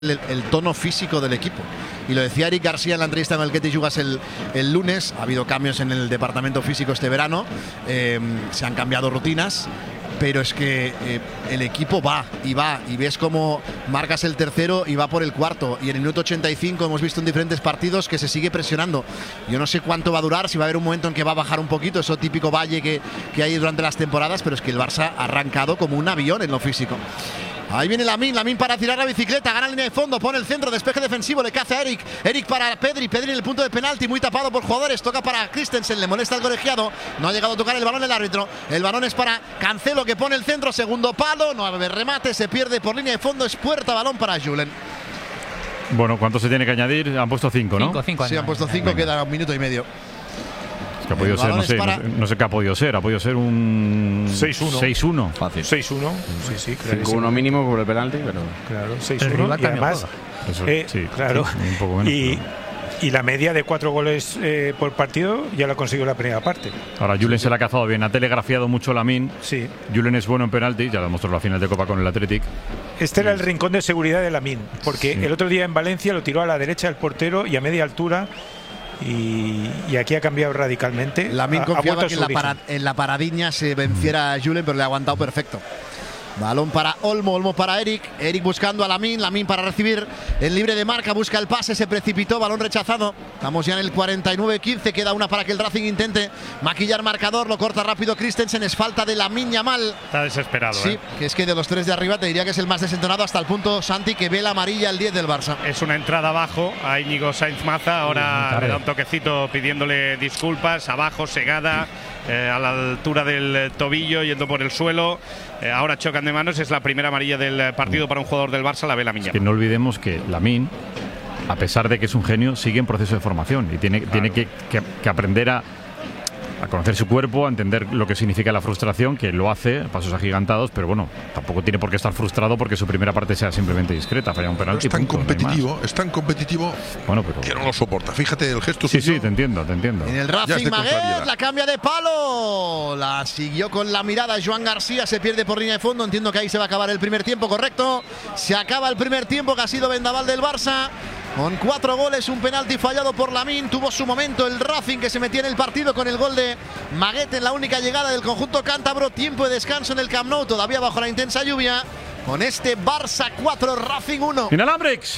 el tono físico del equipo. Y lo decía Eric García en la entrevista con el Ketty Yugas el lunes. Ha habido cambios en el departamento físico este verano, se han cambiado rutinas, pero es que el equipo va y ves cómo marcas el tercero y va por el cuarto, y en el minuto 85 hemos visto en diferentes partidos que se sigue presionando. Yo no sé cuánto va a durar, si va a haber un momento en que va a bajar un poquito, eso típico valle que hay durante las temporadas, pero es que el Barça ha arrancado como un avión en lo físico. Ahí viene Lamine para tirar la bicicleta, gana línea de fondo, pone el centro, despeje defensivo, le caza a Eric para Pedri en el punto de penalti, muy tapado por jugadores, toca para Christensen, le molesta al colegiado, no ha llegado a tocar el balón el árbitro, el balón es para Cancelo que pone el centro, segundo palo, no va a haber remate, se pierde por línea de fondo, es puerta, balón para Julen. Bueno, ¿cuánto se tiene que añadir? Han puesto 5, ¿no? Cinco, sí, han puesto 5, queda un minuto y medio. Que ha podido ser, no sé qué ha podido ser. Ha podido ser un 6-1. Fácil. 6-1. Sí, claro. 5-1 mínimo por el penalti, pero. Claro, El 6-1. rival Y además, sí, claro. Sí, un poco menos, y la media de 4 goles por partido ya lo ha conseguido la primera parte. Ahora Julen se la ha cazado bien, ha telegrafiado mucho Lamine. Sí. Julen es bueno en penalti, ya lo demostró en la final de Copa con el Athletic. Este era el rincón de seguridad de Lamine, porque el otro día en Valencia lo tiró a la derecha del portero y a media altura. Y aquí ha cambiado radicalmente. Lamine confiaba que en la paradiña se venciera a Julen, pero le ha aguantado perfecto. Balón para Olmo para Eric buscando a Lamine para recibir el libre de marca, busca el pase, se precipitó, balón rechazado. Estamos ya en el 49-15, queda una para que el Racing intente maquillar marcador, lo corta rápido Christensen, es falta de Lamine Yamal. Está desesperado. Sí, que es que de los tres de arriba te diría que es el más desentonado hasta el punto, Santi, que ve la amarilla el 10 del Barça. Es una entrada abajo a Íñigo Sainz Maza, ahora le da un toquecito pidiéndole disculpas, abajo, segada, a la altura del tobillo, yendo por el suelo. Ahora chocan de manos, es la primera amarilla del partido para un jugador del Barça, la ve Lamine Yamal. Que no olvidemos que Lamine, a pesar de que es un genio, sigue en proceso de formación y tiene que aprender a conocer su cuerpo, a entender lo que significa la frustración, que lo hace a pasos agigantados, pero bueno, tampoco tiene por qué estar frustrado porque su primera parte sea simplemente discreta, falla un penalti. Es tan competitivo, bueno, pero que no lo soporta. Fíjate el gesto. Sí, te entiendo. En el Racing Maguet, la cambia de palo, la siguió con la mirada Joan García, se pierde por línea de fondo, entiendo que ahí se va a acabar el primer tiempo, correcto, se acaba el primer tiempo que ha sido vendaval del Barça. Con 4 goles, un penalti fallado por Lamine, tuvo su momento el Racing que se metía en el partido con el gol de Maguet en la única llegada del conjunto cántabro, tiempo de descanso en el Camp Nou, todavía bajo la intensa lluvia, con este Barça 4, Racing 1. Inalambrics.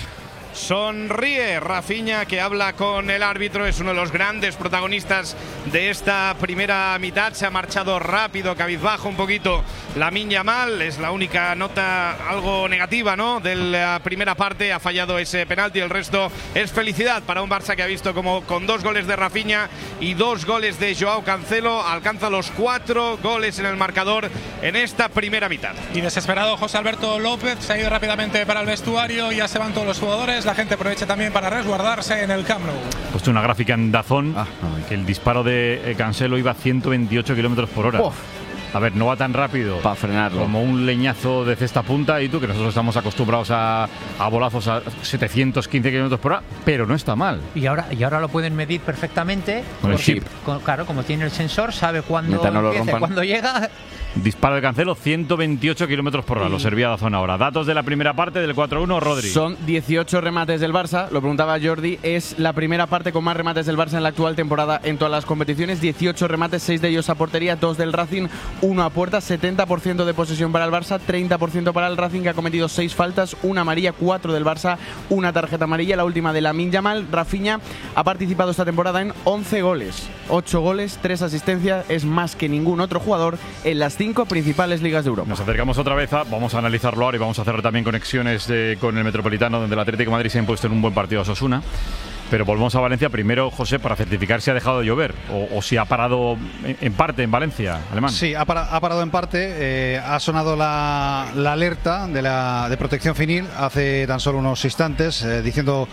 Sonríe Rafinha, que habla con el árbitro, es uno de los grandes protagonistas de esta primera mitad. Se ha marchado rápido, cabizbajo un poquito Lamine Yamal, es la única nota algo negativa, ¿no?, de la primera parte. Ha fallado ese penalti, el resto es felicidad para un Barça que ha visto como con 2 goles de Rafinha y 2 goles de Joao Cancelo alcanza los 4 goles en el marcador en esta primera mitad. Y desesperado José Alberto López se ha ido rápidamente para el vestuario, ya se van todos los jugadores. La gente aprovecha también para resguardarse en el Camp Nou. He puesto una gráfica en DAZN que el disparo de Cancelo iba a 128 kilómetros por hora. A ver, no va tan rápido para frenarlo como un leñazo de cesta punta, y tú, que nosotros estamos acostumbrados a bolazos a 715 kilómetros por hora, pero no está mal. Y ahora lo pueden medir perfectamente con el chip. Claro, como tiene el sensor, sabe cuándo empieza, cuándo llega. Disparo de Cancelo, 128 kilómetros por hora, lo servía DAZN ahora. Datos de la primera parte del 4-1, Rodri. Son 18 remates del Barça, lo preguntaba Jordi, es la primera parte con más remates del Barça en la actual temporada en todas las competiciones. 18 remates, 6 de ellos a portería, 2 del Racing, 1 a puerta, 70% de posesión para el Barça, 30% para el Racing, que ha cometido 6 faltas, 1 amarilla, 4 del Barça, 1 tarjeta amarilla, la última de Lamine Yamal. Rafinha ha participado esta temporada en 11 goles, 8 goles, 3 asistencias, es más que ningún otro jugador en las 5 principales ligas de Europa. Nos acercamos otra vez vamos a analizarlo ahora y vamos a hacer también conexiones con el Metropolitano, donde el Atlético de Madrid se ha impuesto en un buen partido a Osasuna. Pero volvemos a Valencia primero, José, para certificar si ha dejado de llover o si ha parado en parte en Valencia, Alemán. Sí, ha parado en parte. Ha sonado la alerta de protección civil hace tan solo unos instantes, diciendo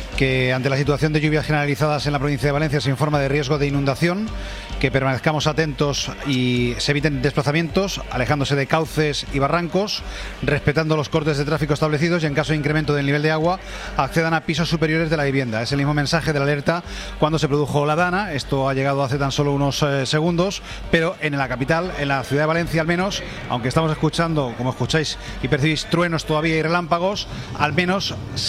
que ante la situación de lluvias generalizadas en la provincia de Valencia se informa de riesgo de inundación, que permanezcamos atentos y se eviten desplazamientos, alejándose de cauces y barrancos, respetando los cortes de tráfico establecidos y en caso de incremento del nivel de agua accedan a pisos superiores de la vivienda. Es el mismo mensaje de la alerta cuando se produjo la dana. Esto ha llegado hace tan solo unos segundos, pero en la capital, en la ciudad de Valencia al menos, aunque estamos escuchando, como escucháis y percibís, truenos todavía y relámpagos, al menos